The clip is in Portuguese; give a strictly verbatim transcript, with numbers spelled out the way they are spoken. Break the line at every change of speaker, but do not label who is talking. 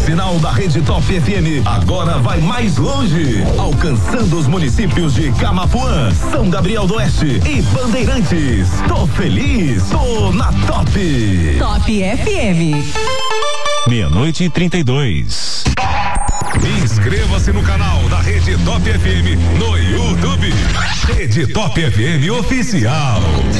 sinal da Rede Top F M agora vai mais longe, alcançando os municípios de Camapuã, São Gabriel do Oeste e Bandeirantes. Tô feliz, tô na Top.
Top F M.
Meia-noite e trinta e dois.
Inscreva-se no canal da Rede Top F M no YouTube. Rede Top F M Oficial.